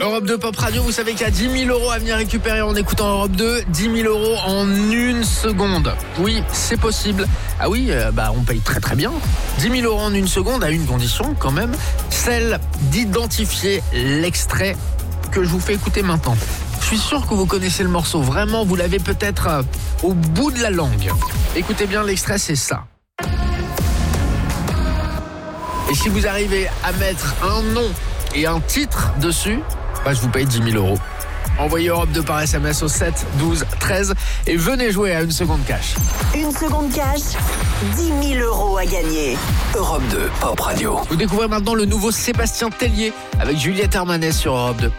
Europe 2 Pop Radio, vous savez qu'il y a 10 000 € à venir récupérer en écoutant Europe 2. 10 000 € en une seconde. Oui, c'est possible. Ah oui, on paye très très bien. 10 000 € en une seconde, à une condition quand même, celle d'identifier l'extrait que je vous fais écouter maintenant. Je suis sûr que vous connaissez le morceau, vraiment, vous l'avez peut-être au bout de la langue. Écoutez bien, l'extrait, c'est ça. Et si vous arrivez à mettre un nom et un titre dessus, je vous paye 10 000 €. Envoyez Europe 2 par SMS au 7 12 13 et venez jouer à une seconde cash. Une seconde cash, 10 000 € à gagner. Europe 2 Pop Radio. Vous découvrez maintenant le nouveau Sébastien Tellier avec Juliette Armanet sur Europe 2.